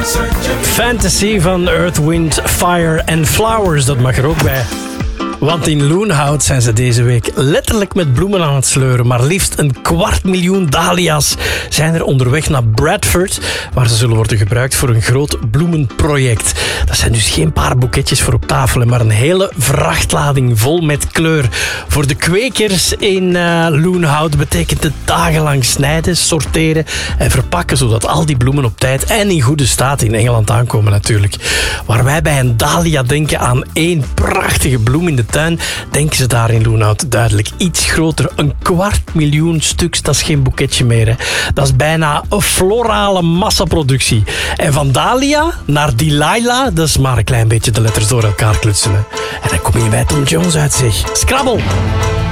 Fantasy van Earth, Wind, Fire and Flowers, dat mag er ook bij. Want in Loonhout zijn ze deze week letterlijk met bloemen aan het sleuren. Maar liefst 250.000 dahlia's zijn er onderweg naar Bradford, waar ze zullen worden gebruikt voor een groot bloemenproject. Dat zijn dus geen paar boeketjes voor op tafel, maar een hele vrachtlading vol met kleur. Voor de kwekers in Loonhout betekent het dagenlang snijden, sorteren en verpakken, zodat al die bloemen op tijd en in goede staat in Engeland aankomen natuurlijk. Waar wij bij een dahlia denken aan één prachtige bloem in de tuin, denken ze daar in Loonhout duidelijk iets groter. 250.000 stuks, dat is geen boeketje meer. Hè. Dat is bijna een florale massaproductie. En van dahlia naar Delilah, dat is maar een klein beetje de letters door elkaar klutsen. Hè. En dan kom je bij Tom Jones uit, zeg. Scrabble!